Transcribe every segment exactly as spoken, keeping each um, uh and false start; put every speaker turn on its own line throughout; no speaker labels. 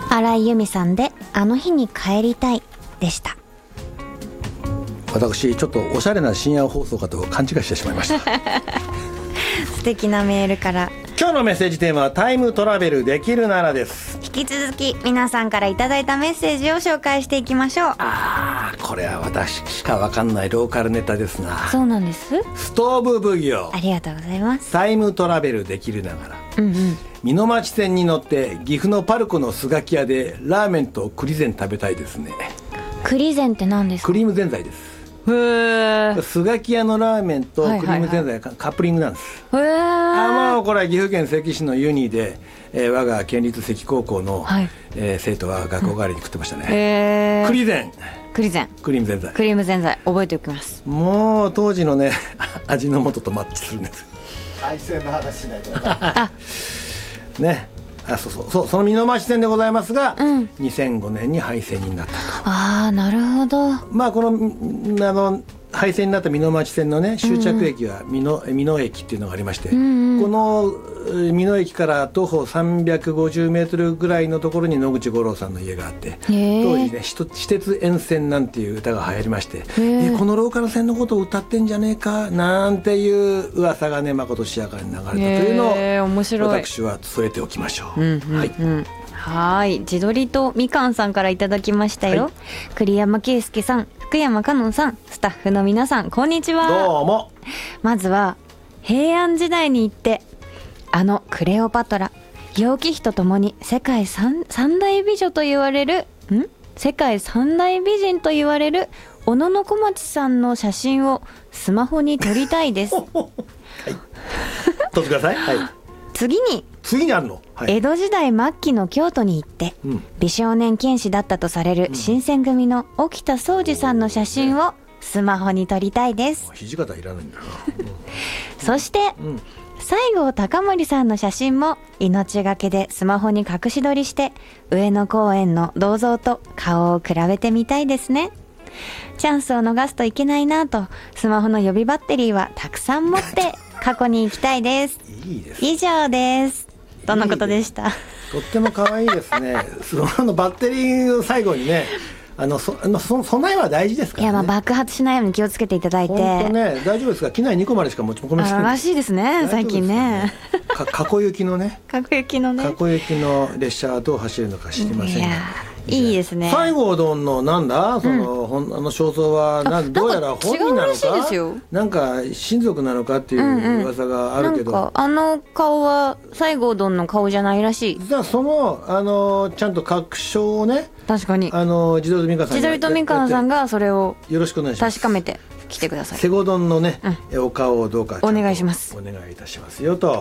新井由美さんであの日に帰りたいでした。
私ちょっとおしゃれな深夜放送かと勘違いしてしまいました
素敵なメールから。
今日のメッセージテーマはタイムトラベルできるならです。
引き続き皆さんからいただいたメッセージを紹介していきましょう。
あー、これは私しか分かんないローカルネタですな。
そうなんです。
ストーブ奉行。
ありがとうございます。
タイムトラベルできるながら、
うんうん、
美濃町線に乗って岐阜のパルコのスガキ屋でラーメンと栗膳食べたいですね。
栗膳って何ですか？
クリームぜんざいです。
へー。
スガキ屋のラーメンとクリームぜんざいがカップリングなんです。
へー。
あ、もうこれは岐阜県関市のユニで、えー、我が県立関高校の、はい、えー、生徒は学校帰りに食ってましたね。
へー。
栗膳。
栗膳。
クリームぜんざい。
クリームぜんざい覚えておきます。
もう当時のね味の素とマッチするんです。
配線の話しないと
ね。あ、そうそうそう、その美濃町線でございますが、
うん、
にせんごねんに廃線になったと。
ああ、なるほど。
まあこのあの廃線になった美濃町線のね終着駅は美濃、美濃駅っていうのがありまして、うんうん、この美濃駅から徒歩さんびゃくごじゅうメートルぐらいのところに野口五郎さんの家があって、当時ね私鉄沿線なんていう歌が流行りまして、えこのローカル線のことを歌ってんじゃねえかなんていう噂がねまことしやかに流れたというのを面白い。私は添えておきましょう。うんうんうん、はい。
はい、自撮りとみかんさんからいただきましたよ。はい、栗山圭介さん、福山香音さん、スタッフの皆さん、こんにちは。
どうも。ま
ずは平安時代に行って、あのクレオパトラ、楊貴妃とともに世界 三, 三大美女と言われるん世界三大美人と言われる小野小町さんの写真をスマホに撮りたいです。はい、
撮ってください。はい。
次に
次にあるの、はい、
江戸時代末期の京都に行って、うん、美少年剣士だったとされる新選組の沖田総司さんの写真をスマホに撮りたいです。
土方いらないんだな、うん、
そして、うん、西郷隆盛さんの写真も命がけでスマホに隠し撮りして上野公園の銅像と顔を比べてみたいですね。チャンスを逃すといけないなとスマホの予備バッテリーはたくさん持って過去に行きたいです。
いいです。
以上です。どんなことでした？
とっても可愛いですね。そのバッテリーを最後にね、あのそのそ備えは大事ですからね。
いや、まあ爆発しないように気をつけていただいて。
本当ね、大丈夫ですか？機内にこまでしか持ち込めない。
らしいですね、最近ね。
過去行きのね。
過去行きのね。
過去行きの列車はどう走るのか知りませんが。
いいですね。
西郷どんのなんだその、うん、あの肖像はなんどうやら本人なのかなんか親族なのかっていう噂があるけど、うんうん、
なんかあの顔は西郷どんの顔じゃないらしい。
じゃあそのあのちゃんと確証をね、
確かに
あの地鶏とみかんさん
地鶏とみかんさんがそれを
よろしくお願いします。
確かめて来てください。
西郷どんのね、うん、お顔をどうか
お願いします。
お願いいたしますよと。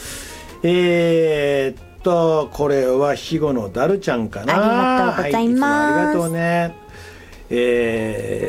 えーっとこれは肥後のダルちゃんかな。
ありがとうございます。
はい、いつもありがとうね。えー